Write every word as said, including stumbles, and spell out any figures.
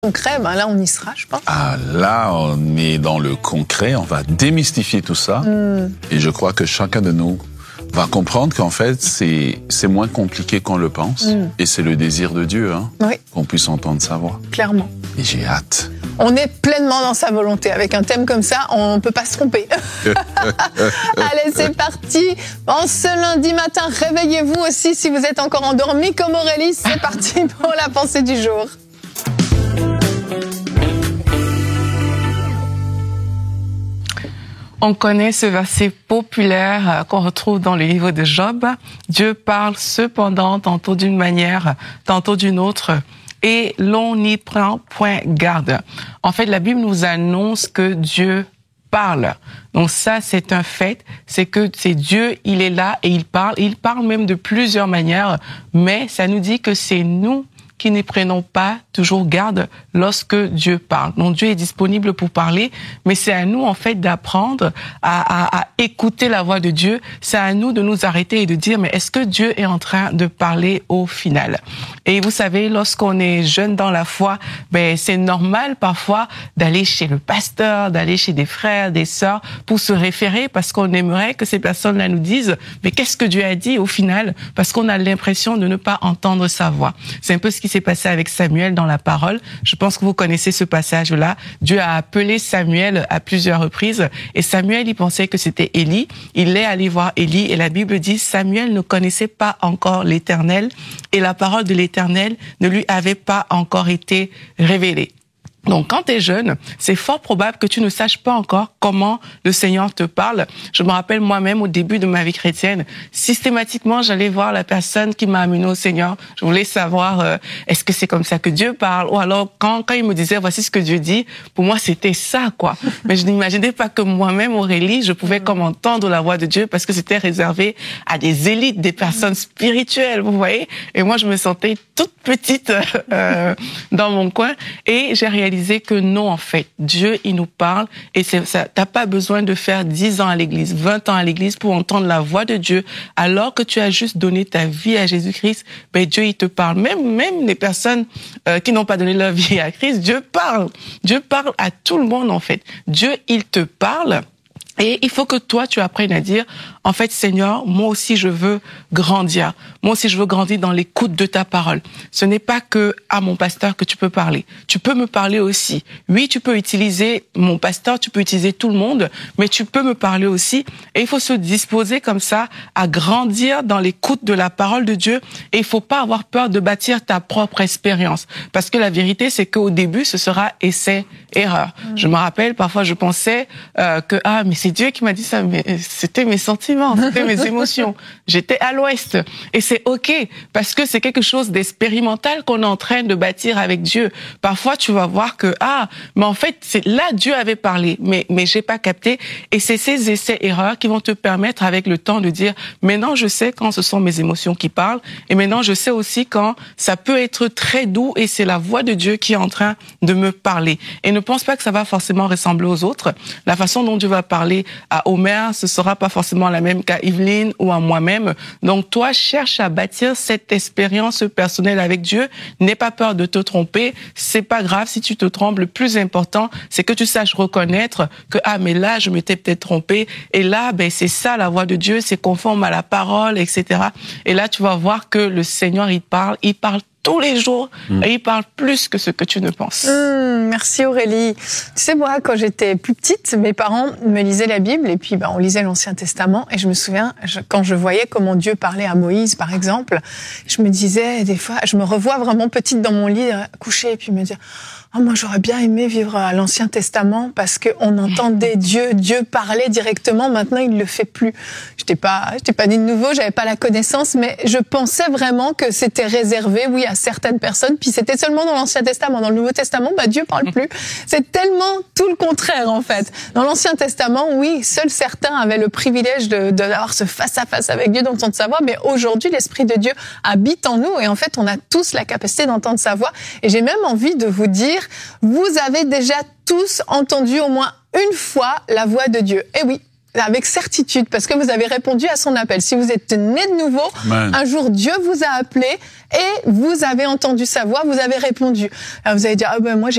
Concret, ben là on y sera, je pense. Ah, là on est dans le concret, on va démystifier tout ça. Mm. Et je crois que chacun de nous va comprendre qu'en fait c'est c'est moins compliqué qu'on le pense. Mm. Et c'est le désir de Dieu, hein, oui. qu'on puisse entendre sa voix. Clairement. Et j'ai hâte. On est pleinement dans sa volonté. Avec un thème comme ça, on ne peut pas se tromper. Allez, c'est parti. En ce lundi matin, réveillez-vous aussi si vous êtes encore endormi comme Aurélie. C'est parti pour la pensée du jour. On connaît ce verset populaire qu'on retrouve dans le livre de Job. Dieu parle cependant tantôt d'une manière, tantôt d'une autre, et l'on n'y prend point garde. En fait, la Bible nous annonce que Dieu parle. Donc ça, c'est un fait. C'est que c'est Dieu, il est là et il parle. Il parle même de plusieurs manières, mais ça nous dit que c'est nous qui ne prenons pas toujours garde lorsque Dieu parle. Donc Dieu est disponible pour parler, mais c'est à nous en fait d'apprendre à, à, à écouter la voix de Dieu. C'est à nous de nous arrêter et de dire, mais est-ce que Dieu est en train de parler au final? Et vous savez, lorsqu'on est jeune dans la foi, ben c'est normal parfois d'aller chez le pasteur, d'aller chez des frères, des sœurs pour se référer, parce qu'on aimerait que ces personnes-là nous disent, mais qu'est-ce que Dieu a dit au final? Parce qu'on a l'impression de ne pas entendre sa voix. C'est un peu ce qui s'est passé avec Samuel dans la parole. Je pense que vous connaissez ce passage-là. Dieu a appelé Samuel à plusieurs reprises et Samuel, il pensait que c'était Élie. Il est allé voir Élie et la Bible dit Samuel ne connaissait pas encore l'Éternel et la parole de l'Éternel ne lui avait pas encore été révélée. Donc, quand tu es jeune, c'est fort probable que tu ne saches pas encore comment le Seigneur te parle. Je me rappelle moi-même au début de ma vie chrétienne, systématiquement, j'allais voir la personne qui m'a amené au Seigneur. Je voulais savoir, euh, est-ce que c'est comme ça que Dieu parle? Ou alors, quand, quand il me disait, voici ce que Dieu dit, pour moi, c'était ça, quoi. Mais je n'imaginais pas que moi-même, Aurélie, je pouvais comme entendre la voix de Dieu parce que c'était réservé à des élites, des personnes spirituelles, vous voyez? Et moi, je me sentais toute petite euh, dans mon coin et j'ai réalisé que non, en fait, Dieu, il nous parle et c'est ça. T'as pas besoin de faire dix ans à l'église, vingt ans à l'église pour entendre la voix de Dieu. Alors que tu as juste donné ta vie à Jésus-Christ, ben Dieu, il te parle. Même, même les personnes euh, qui n'ont pas donné leur vie à Christ, Dieu parle. Dieu parle à tout le monde, en fait. Dieu, il te parle. Et il faut que toi, tu apprennes à dire, en fait, Seigneur, moi aussi, je veux grandir. Moi aussi, je veux grandir dans l'écoute de ta parole. Ce n'est pas que à mon pasteur que tu peux parler. Tu peux me parler aussi. Oui, tu peux utiliser mon pasteur, tu peux utiliser tout le monde, mais tu peux me parler aussi. Et il faut se disposer comme ça à grandir dans l'écoute de la parole de Dieu. Et il faut pas avoir peur de bâtir ta propre expérience. Parce que la vérité, c'est qu'au début, ce sera essai, erreur. Mmh. Je me rappelle, parfois, je pensais euh, que, ah, mais c'est Dieu qui m'a dit ça, mais c'était mes sentiments, c'était mes émotions. J'étais à l'ouest. Et c'est OK, parce que c'est quelque chose d'expérimental qu'on est en train de bâtir avec Dieu. Parfois, tu vas voir que, ah, mais en fait, c'est là, Dieu avait parlé, mais, mais j'ai pas capté. Et c'est ces essais-erreurs qui vont te permettre, avec le temps, de dire, maintenant, je sais quand ce sont mes émotions qui parlent, et maintenant, je sais aussi quand ça peut être très doux, et c'est la voix de Dieu qui est en train de me parler. Et ne pense pas que ça va forcément ressembler aux autres. La façon dont Dieu va parler à Omer, ce sera pas forcément la même qu'à Yveline ou à moi-même. Donc toi, cherche à bâtir cette expérience personnelle avec Dieu. N'aie pas peur de te tromper. C'est pas grave si tu te trompes. Le plus important, c'est que tu saches reconnaître que ah mais là, je m'étais peut-être trompé. Et là, ben c'est ça la voix de Dieu, c'est conforme à la parole, et cetera. Et là, tu vas voir que le Seigneur, il parle, il parle tous les jours, mmh. et il parle plus que ce que tu ne penses. Mmh, merci Aurélie. Tu sais, moi, quand j'étais plus petite, mes parents me lisaient la Bible, et puis bah, on lisait l'Ancien Testament, et je me souviens, je, quand je voyais comment Dieu parlait à Moïse, par exemple, je me disais, des fois, je me revois vraiment petite dans mon lit, couchée, et puis me dire... Oh, moi, j'aurais bien aimé vivre à l'Ancien Testament parce que on entendait Dieu, Dieu parlait directement. Maintenant, il le fait plus. J'étais pas, j'étais pas née de nouveau, j'avais pas la connaissance, mais je pensais vraiment que c'était réservé, oui, à certaines personnes. Puis c'était seulement dans l'Ancien Testament. Dans le Nouveau Testament, bah, Dieu parle plus. C'est tellement tout le contraire, en fait. Dans l'Ancien Testament, oui, seuls certains avaient le privilège de, de d'avoir ce face à face avec Dieu, d'entendre sa voix. Mais aujourd'hui, l'Esprit de Dieu habite en nous et en fait, on a tous la capacité d'entendre sa voix. Et j'ai même envie de vous dire, vous avez déjà tous entendu au moins une fois la voix de Dieu. Eh oui, avec certitude, parce que vous avez répondu à son appel. Si vous êtes né de nouveau, Amen. Un jour Dieu vous a appelé et vous avez entendu sa voix, vous avez répondu. Alors vous allez dire, ah ben moi j'ai